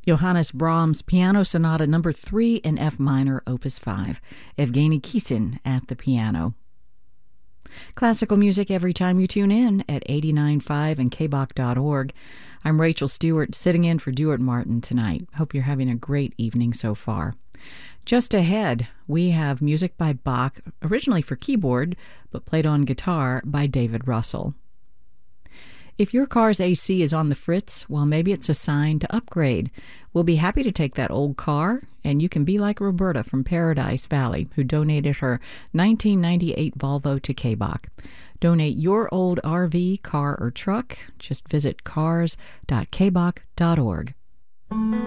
Johannes Brahms Piano Sonata No. 3 in F minor, Opus 5. Evgeny Kissin at the piano. Classical music every time you tune in at 89.5 and kbach.org. I'm Rachel Stewart, sitting in for Duart Martin tonight. Hope you're having a great evening so far. Just ahead, we have music by Bach, originally for keyboard, but played on guitar by David Russell. If your car's AC is on the fritz, well, maybe it's a sign to upgrade. We'll be happy to take that old car, and you can be like Roberta from Paradise Valley, who donated her 1998 Volvo to kbach. Donate your old RV, car, or truck. Just visit cars.kbach.org.